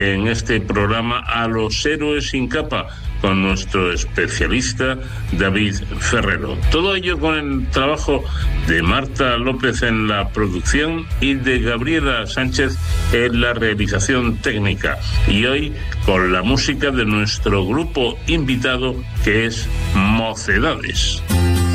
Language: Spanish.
en este programa a los héroes sin capa con nuestro especialista David Ferrero. Todo ello con el trabajo de Marta López en la producción y de Gabriela Sánchez en la realización técnica. Y hoy con la música de nuestro grupo invitado, que es Mocedades.